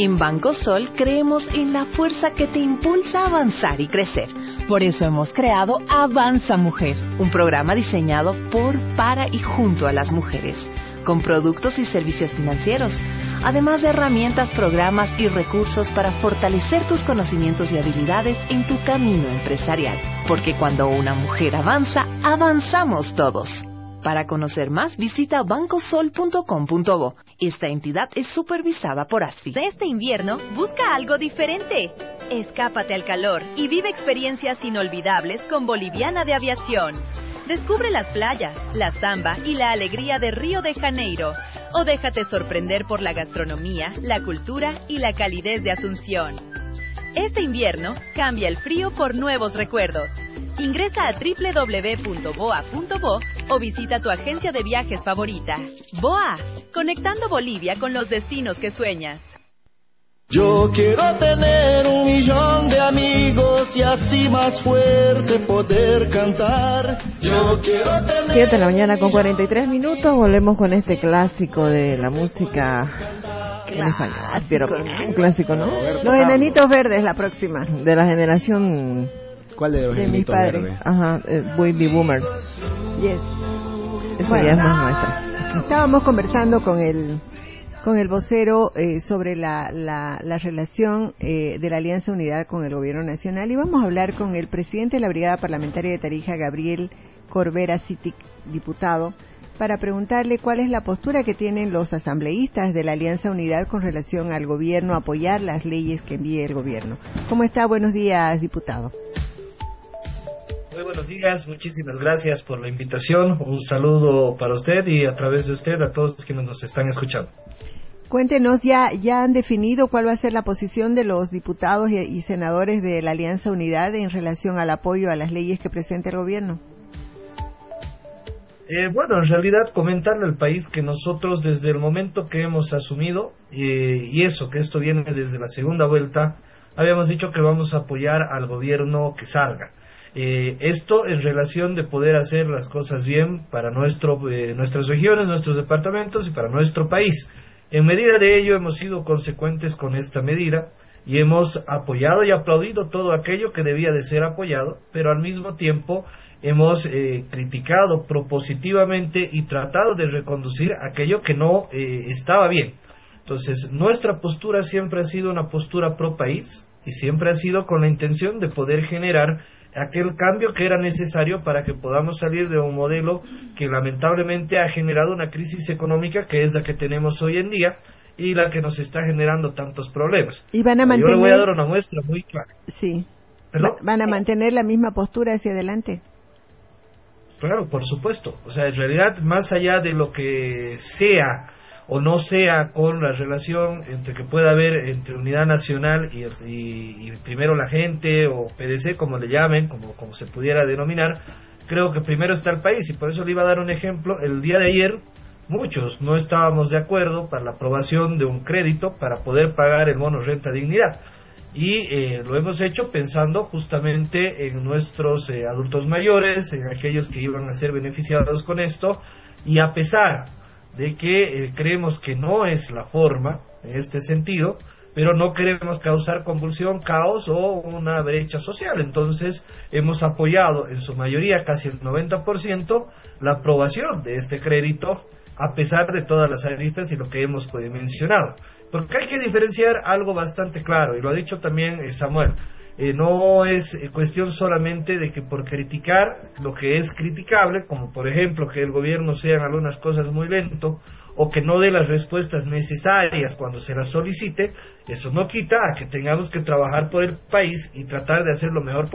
En Banco Sol creemos en la fuerza que te impulsa a avanzar y crecer. Por eso hemos creado Avanza Mujer, un programa diseñado por, para y junto a las mujeres, con productos y servicios financieros, además de herramientas, programas y recursos para fortalecer tus conocimientos y habilidades en tu camino empresarial. Porque cuando una mujer avanza, avanzamos todos. Para conocer más, visita bancosol.com.bo. Esta entidad es supervisada por ASFI. Este invierno, busca algo diferente. Escápate al calor y vive experiencias inolvidables con Boliviana de Aviación. Descubre las playas, la samba y la alegría de Río de Janeiro. O déjate sorprender por la gastronomía, la cultura y la calidez de Asunción. Este invierno, cambia el frío por nuevos recuerdos. Ingresa a www.boa.bo o visita tu agencia de viajes favorita. BOA, conectando Bolivia con los destinos que sueñas. Yo quiero tener 1.000.000 de amigos y así más fuerte poder cantar. Yo quiero tener... 7 de la mañana con 43 minutos, volvemos con este clásico de la música en español. Pero un clásico, ¿no? Los Enanitos Verdes, la próxima. De la generación... ¿Cuál de los de mis padres? Verdes? Ajá, Baby Boomers. Yes. Eso bueno, ya es más nuestra. Estábamos conversando con el vocero sobre la relación de la Alianza Unidad con el Gobierno Nacional, y vamos a hablar con el presidente de la Brigada Parlamentaria de Tarija, Gabriel Corbera Citic, diputado, para preguntarle cuál es la postura que tienen los asambleístas de la Alianza Unidad con relación al gobierno, apoyar las leyes que envíe el gobierno. ¿Cómo está? Buenos días, diputado. Muy buenos días, muchísimas gracias por la invitación. Un saludo para usted y a través de usted a todos quienes nos están escuchando. Cuéntenos, ¿ya han definido cuál va a ser la posición de los diputados y senadores de la Alianza Unidad en relación al apoyo a las leyes que presenta el gobierno? Bueno, en realidad comentarle al país que nosotros desde el momento que hemos asumido, y eso, que esto viene desde la segunda vuelta, habíamos dicho que vamos a apoyar al gobierno que salga. Esto en relación de poder hacer las cosas bien para nuestras regiones, nuestros departamentos y para nuestro país. En medida de ello hemos sido consecuentes con esta medida y hemos apoyado y aplaudido todo aquello que debía de ser apoyado, pero al mismo tiempo hemos criticado propositivamente y tratado de reconducir aquello que no estaba bien. Entonces, nuestra postura siempre ha sido una postura pro país y siempre ha sido con la intención de poder generar aquel cambio que era necesario para que podamos salir de un modelo que lamentablemente ha generado una crisis económica que es la que tenemos hoy en día y la que nos está generando tantos problemas. ¿Y van a mantener... Yo le voy a dar una muestra muy clara. Sí. ¿Perdón? ¿Van a mantener la misma postura hacia adelante? Claro, por supuesto. O sea, en realidad, más allá de lo que sea o no sea con la relación entre que pueda haber entre Unidad Nacional y primero la gente o PDC, como le llamen, como se pudiera denominar, creo que primero está el país, y por eso le iba a dar un ejemplo. El día de ayer muchos no estábamos de acuerdo para la aprobación de un crédito para poder pagar el bono renta dignidad, y lo hemos hecho pensando justamente en nuestros adultos mayores, en aquellos que iban a ser beneficiados con esto, y a pesar de que creemos que no es la forma en este sentido, pero no queremos causar convulsión, caos o una brecha social. Entonces hemos apoyado en su mayoría, casi el 90%, la aprobación de este crédito, a pesar de todas las aristas y lo que hemos mencionado. Porque hay que diferenciar algo bastante claro, y lo ha dicho también Samuel. No es cuestión solamente de que por criticar lo que es criticable, como por ejemplo que el gobierno sea en algunas cosas muy lento o que no dé las respuestas necesarias cuando se las solicite, eso no quita a que tengamos que trabajar por el país y tratar de hacer lo mejor posible